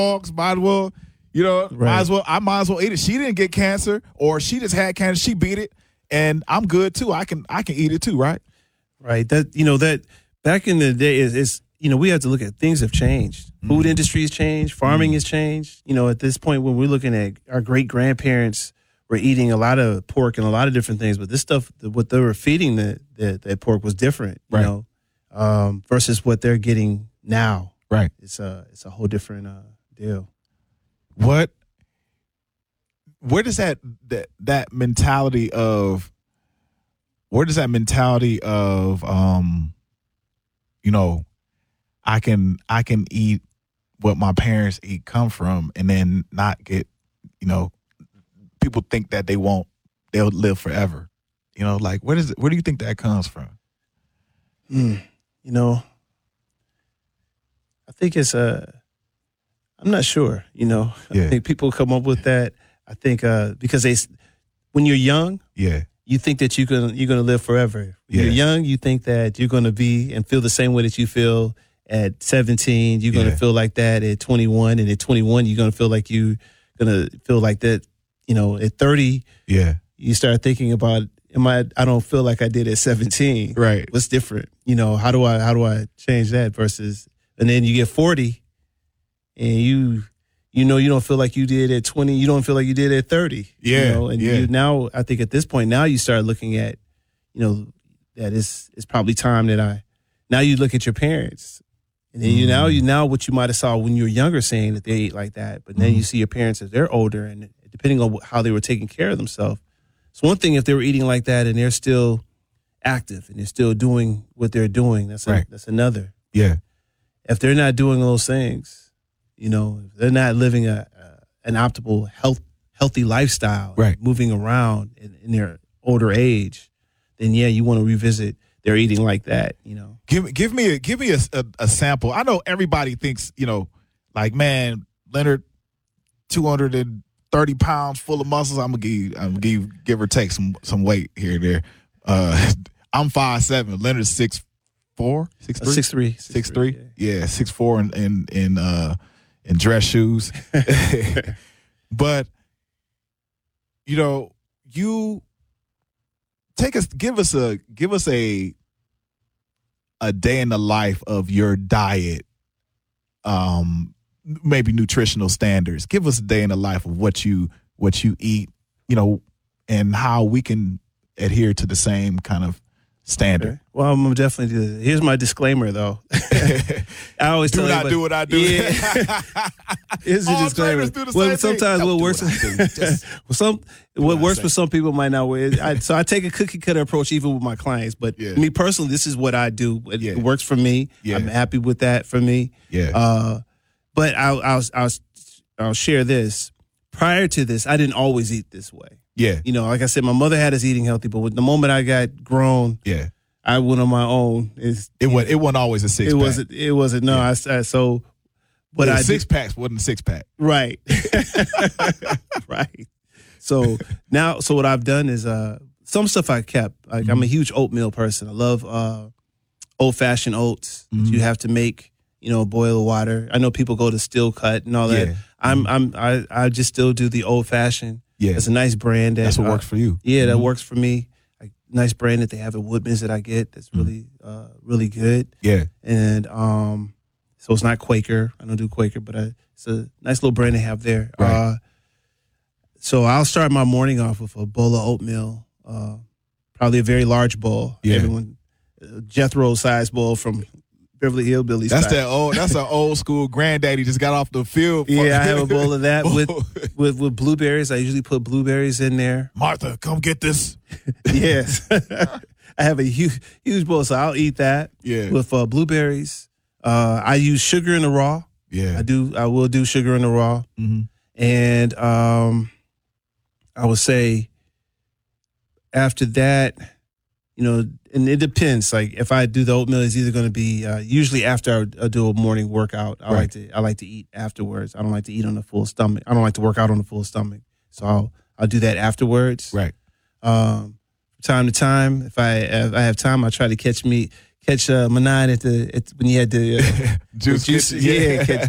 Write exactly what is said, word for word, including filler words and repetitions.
dogs. Might as well, you know, Right. might as well. I might as well eat it. She didn't get cancer, or she just had cancer. She beat it, and I'm good too. I can I can eat it too, right? Right. That you know that back in the day is is you know we have to look at things have changed. Mm. Food industry has changed. Farming Mm. has changed. You know, at this point when we're looking at our great grandparents were eating a lot of pork and a lot of different things, but this stuff, what they were feeding the the, the pork was different. You Right. know, um, versus what they're getting now. Right. It's a it's a whole different uh, deal. What? Where does that that that mentality of? Where does that mentality of um, you know, I can I can eat what my parents eat come from, and then not get, you know, people think that they won't they'll live forever. You know, like where does it, where do you think that comes from? Mm, you know, I think it's a. I'm not sure. You know, Yeah. I think people come up with that. I think uh, because they, when you're young, Yeah, you think that you're gonna you're gonna live forever. When Yeah. you're young, you think that you're gonna be and feel the same way that you feel at seventeen. You're gonna Yeah. feel like that at twenty-one, and at twenty-one, you're gonna feel like you gonna feel like that. You know, at thirty, yeah, you start thinking about, am I? I don't feel like I did at seventeen. right. What's different? You know, how do I how do I change that versus, and then you get forty, and you you know you don't feel like you did at twenty. You don't feel like you did at thirty. Yeah, you know? And yeah. you now, I think at this point now you start looking at, you know, that it's it's probably time that I. Now you look at your parents, and then you now you now what you might have saw when you were younger saying that they ate like that, but then Mhm. you see your parents as they're older, and depending on how they were taking care of themselves, it's one thing if they were eating like that and they're still active and they're still doing what they're doing. That's a, Right. that's another. Yeah, If they're not doing those things, you know, if they're not living a, a an optimal health healthy lifestyle, Right. moving around in, in their older age, then yeah, you want to revisit their eating like that. You know, give give me a give me a, a, a sample. I know everybody thinks, you know, like, man, Leonard, two hundred and thirty pounds, full of muscles. I'm gonna give you, I'm gonna give you, give or take some some weight here and there. Uh, I'm five seven. Leonard's six four, six Uh, three, six three, six three. Yeah, six four in in in uh in dress shoes. But you know, you take us, give us a give us a a day in the life of your diet. Um. Maybe nutritional standards. Give us a day in the life of what you what you eat, you know, and how we can adhere to the same kind of standard. Okay. Well, I'm gonna definitely do this. Here's my disclaimer, though. I always Do tell not everybody- do what I do. Yeah. Here's the All disclaimer. trainers do the Well, same thing. sometimes Don't what do works, what I do. Just well, some what what I works say. for some people might not work. I, so I take a cookie cutter approach even with my clients. But Yeah. me personally, this is what I do. It, Yeah. it works for me. Yeah. I'm happy with that for me. yeah. Uh, but I'll, I'll I'll I'll share this. Prior to this, I didn't always eat this way. yeah. You know, like I said, my mother had us eating healthy, but with the moment I got grown, Yeah. I went on my own. It's, It was it wasn't always a six it pack. wasn't. It wasn't. No, I, I so. But The I six did, packs wasn't a six pack. right, right. So now, so what I've done is uh, some stuff I kept. Like I'm a huge oatmeal person. I love uh, old fashioned oats that Mhm. you have to make. You know, boil the water. I know people go to Still Cut and all that. Yeah. I'm I'm I, I just still do the old fashioned. Yeah. It's a nice brand. That, That's what uh, works for you. Yeah, that Mhm. works for me. A nice brand that they have at Woodman's that I get. That's Mm-hmm. really uh, really good. Yeah. And um, so it's not Quaker. I don't do Quaker, but I, it's a nice little brand they have there. Right. Uh, so I'll start my morning off with a bowl of oatmeal, uh, probably a very large bowl. Yeah. Everyone, uh, Jethro size bowl from Beverly Hillbillies. That's style. that old that's an old school granddaddy just got off the field. Yeah, I have a bowl of that with with with blueberries. I usually put blueberries in there. Martha, come get this. Yes, I have a huge huge bowl, so I'll eat that Yeah. with uh, blueberries. Uh, I use sugar in the raw. Yeah. I do. I will do sugar in the raw, Mm-hmm. and um, I would say after that, you know, and it depends. Like if I do the oatmeal, it's either going to be uh, usually after I, I do a morning workout. I Right. like to I like to eat afterwards. I don't like to eat on a full stomach. I don't like to work out on a full stomach. So I'll I'll do that afterwards. Right. Um, from time to time, if I if I have time, I try to catch me catch uh, Manan at the at, when you had the uh, Juice juice. Kitchen, Yeah, catch